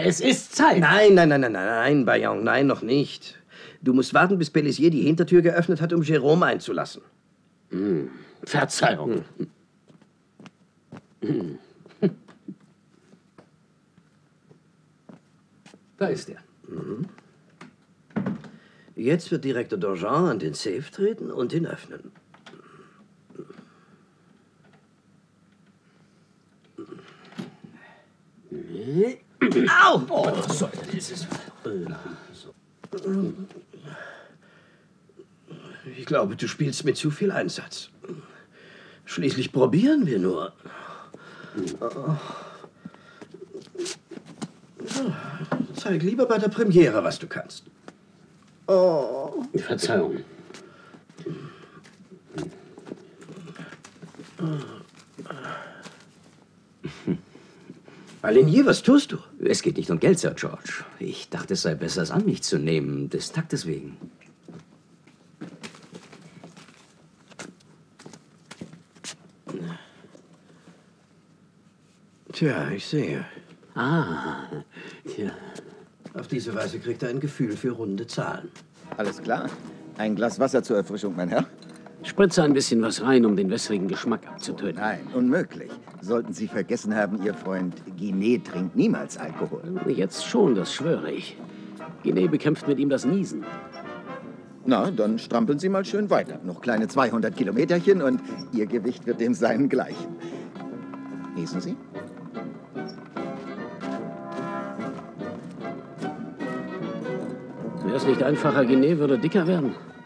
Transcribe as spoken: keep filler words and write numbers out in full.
Es ist Zeit. Nein, nein, nein, nein, nein, nein, Bayon, nein, noch nicht. Du musst warten, bis Pélissier die Hintertür geöffnet hat, um Jérôme einzulassen. Hm. Verzeihung. Hm. Da ist er. Mhm. Jetzt wird Direktor Donjon an den Safe treten und ihn öffnen. Au! Oh, so, das ist... Ich glaube, du spielst mit zu viel Einsatz. Schließlich probieren wir nur. Zeig lieber bei der Premiere, was du kannst. Oh. Verzeihung. Aligné, was tust du? Es geht nicht um Geld, Sir George. Ich dachte, es sei besser, es an mich zu nehmen, des Taktes wegen. Tja, ich sehe. Ah, ja. Auf diese Weise kriegt er ein Gefühl für runde Zahlen. Alles klar. Ein Glas Wasser zur Erfrischung, mein Herr? Spritze ein bisschen was rein, um den wässrigen Geschmack abzutöten. Nein, unmöglich. Sollten Sie vergessen haben, Ihr Freund Guinet trinkt niemals Alkohol. Jetzt schon, das schwöre ich. Guinet bekämpft mit ihm das Niesen. Na, dann strampeln Sie mal schön weiter. Noch kleine zweihundert Kilometerchen und Ihr Gewicht wird dem seinen gleichen. Niesen Sie? Wäre es nicht einfacher, Guinet würde dicker werden?